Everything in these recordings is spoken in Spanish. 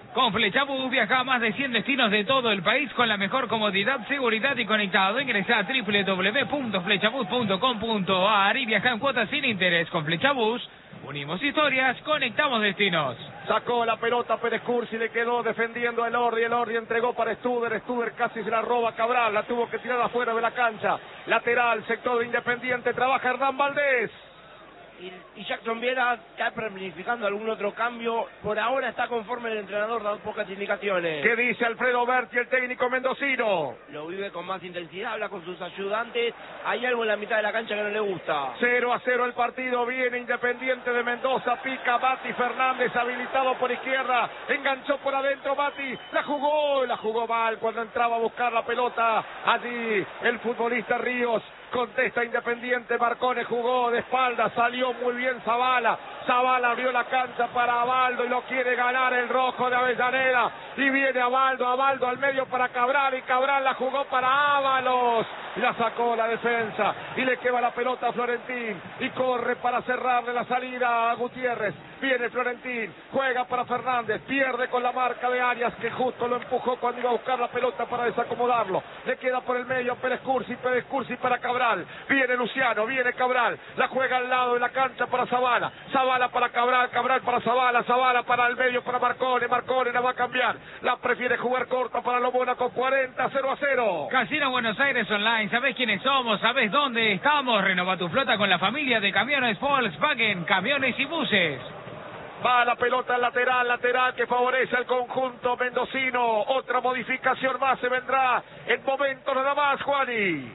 Con Flechabús viaja a más de 100 destinos de todo el país con la mejor comodidad, seguridad y conectado. Ingresa a www.flechabús.com.ar y viaja en cuotas sin interés. Con Flechabús unimos historias, conectamos destinos. Sacó la pelota Pérez Cursi, le quedó defendiendo a Elordi. Elordi entregó para Studer. Studer casi se la roba Cabral. La tuvo que tirar afuera de la cancha. Lateral, sector de Independiente. Trabaja Hernán Valdés. Y Jackson Viera está planificando algún otro cambio. Por ahora está conforme el entrenador, da pocas indicaciones. ¿Qué dice Alfredo Berti, el técnico mendocino? Lo vive con más intensidad, habla con sus ayudantes. Hay algo en la mitad de la cancha que no le gusta. 0-0 el partido, viene Independiente de Mendoza, pica Bati Fernández, habilitado por izquierda, enganchó por adentro Bati, la jugó mal cuando entraba a buscar la pelota. Allí el futbolista Ríos. Contesta Independiente, Marcone jugó de espalda, salió muy bien Zavala. Zavala abrió la cancha para Abaldo y lo quiere ganar el rojo de Avellaneda. Y viene Abaldo al medio para Cabral y Cabral la jugó para Ábalos. Y la sacó la defensa y le queda la pelota a Florentín. Y corre para cerrarle la salida a Gutiérrez. Viene Florentín, juega para Fernández, pierde con la marca de Arias que justo lo empujó cuando iba a buscar la pelota para desacomodarlo. Le queda por el medio Pérez Cursi para Cabral. Viene Luciano, viene Cabral, la juega al lado de la cancha para Zavala. Zavala para Cabral, Cabral para Zavala, Zavala para el medio para Marcone. Marcone la va a cambiar, la prefiere jugar corta para los Mónaco. 40-0-0. Casino Buenos Aires Online, ¿sabés quiénes somos? ¿Sabés dónde estamos? Renova tu flota con la familia de camiones Volkswagen, camiones y buses. Va la pelota al lateral que favorece al conjunto mendocino. Otra modificación más se vendrá en momento nada más, Juani.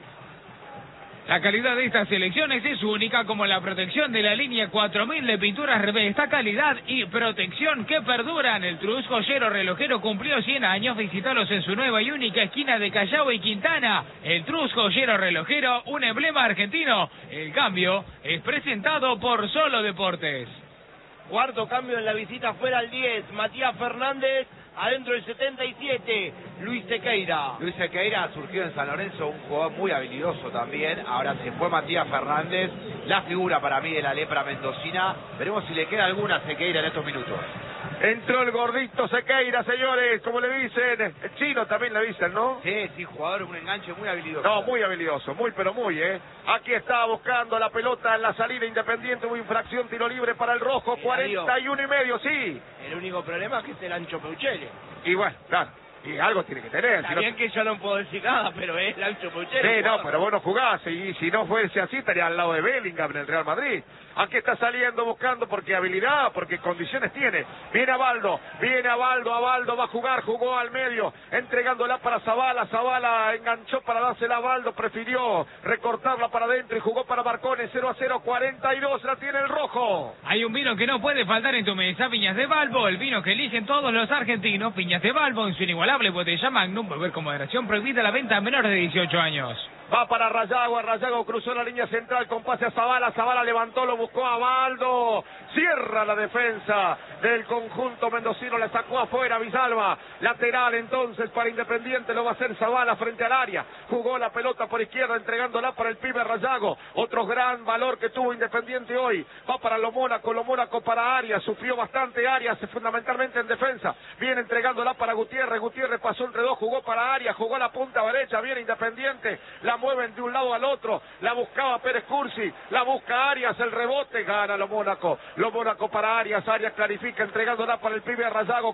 La calidad de estas selecciones es única, como la protección de la línea 4000 de pinturas Revesta, calidad y protección que perduran. El Trus Joyero Relojero cumplió 100 años, visítalos en su nueva y única esquina de Callao y Quintana. El Trus Joyero Relojero, un emblema argentino. El cambio es presentado por Solo Deportes. Cuarto cambio en la visita fuera al 10, Matías Fernández, adentro del 77, Luis Sequeira. Luis Sequeira surgió en San Lorenzo, un jugador muy habilidoso también. Ahora se fue Matías Fernández, la figura para mí de la lepra mendocina. Veremos si le queda alguna a Sequeira en estos minutos. Entró el gordito Sequeira, señores, como le dicen. El chino también le dicen, ¿no? Sí, jugador, un enganche muy habilidoso. No, muy habilidoso, pero muy, ¿eh? Aquí está buscando la pelota en la salida Independiente, hubo infracción, tiro libre para el rojo, 41,5, sí. El único problema es que es el Ancho Peuchele. Y bueno, claro, y algo tiene que tener. Está bien que yo no puedo decir nada, pero es el Ancho Peuchele. Sí, no, pero vos no jugás, y si no fuese así, estaría al lado de Bellingham en el Real Madrid. Aquí está saliendo buscando porque habilidad, porque condiciones tiene. Viene Abaldo, Abaldo va a jugar, jugó al medio, entregándola para Zavala. Zavala enganchó para dársela a Abaldo, prefirió recortarla para adentro y jugó para Marcone. 0-0, 42, la tiene el rojo. Hay un vino que no puede faltar en tu mesa, Viñas de Balbo, el vino que eligen todos los argentinos. Viñas de Balbo en su inigualable botella Magnum, beber con moderación, prohibida la venta a menores de 18 años. Va para Rayago cruzó la línea central con pase a Zavala. Zavala levantó, lo buscó a Abaldo. Cierra la defensa del conjunto mendocino, la sacó afuera Villalba. Lateral entonces para Independiente, lo va a hacer Zavala frente al área. Jugó la pelota por izquierda, entregándola para el pibe Rayago. Otro gran valor que tuvo Independiente hoy. Va para lo Mónaco para Arias. Sufrió bastante Arias, fundamentalmente en defensa. Viene entregándola para Gutiérrez. Gutiérrez pasó entre dos, jugó para Arias, jugó la punta derecha. Viene Independiente, la mueven de un lado al otro, la buscaba Pérez Cursi, la busca Arias, el rebote, gana lo Mónaco para Arias. Arias clarifica entregándola para el pibe Rayago.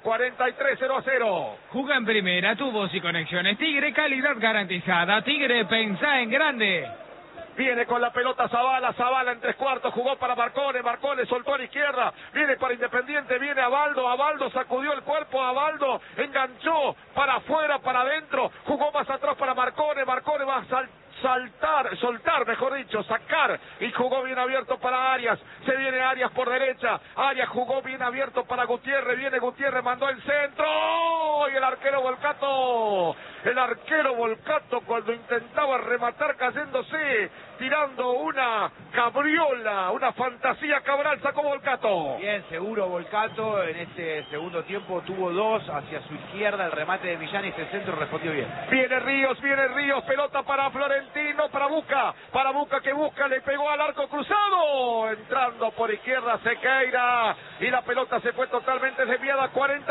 43-0-0. Juega en primera, tu voz y conexiones Tigre, calidad garantizada. Tigre, pensá en grande. Viene con la pelota Zavala en 3/4, jugó para Marcone soltó a la izquierda, viene para Independiente, viene Abaldo sacudió el cuerpo, Abaldo enganchó para afuera, para adentro, jugó más atrás para Marcone va a soltar, mejor dicho, sacar, y jugó bien abierto para Arias. Se viene Arias por derecha, Arias jugó bien abierto para Gutiérrez, viene Gutiérrez, mandó el centro, y el arquero Volcato cuando intentaba rematar cayéndose, tirando una cabriola, una fantasía Cabral, sacó Volcato. Bien, seguro Volcato, en este segundo tiempo tuvo dos hacia su izquierda, el remate de Millán y ese centro respondió bien. Viene Ríos, pelota para Florentino, para Buca que busca, le pegó al arco cruzado, entrando por izquierda Sequeira, y la pelota se fue totalmente desviada. 40